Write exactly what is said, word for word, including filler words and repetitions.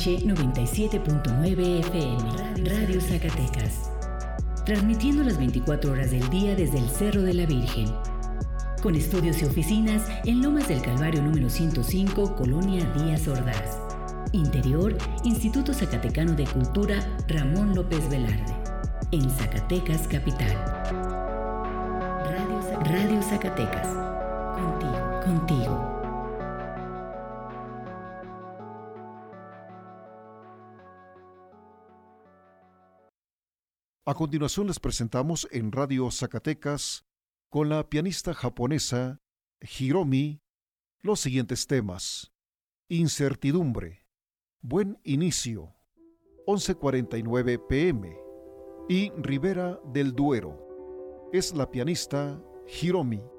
H noventa y siete punto nueve F M, Radio Zacatecas. Transmitiendo las veinticuatro horas del día desde el Cerro de la Virgen. Con estudios y oficinas en Lomas del Calvario número ciento cinco, Colonia Díaz Ordaz. Interior, Instituto Zacatecano de Cultura Ramón López Velarde. En Zacatecas, capital. Radio Zacatecas. Radio Zacatecas. Contigo, contigo. A continuación les presentamos en Radio Zacatecas, con la pianista japonesa Hiromi, los siguientes temas: Incertidumbre, Buen Inicio, once cuarenta y nueve P M, y Ribera del Duero. Es la pianista Hiromi.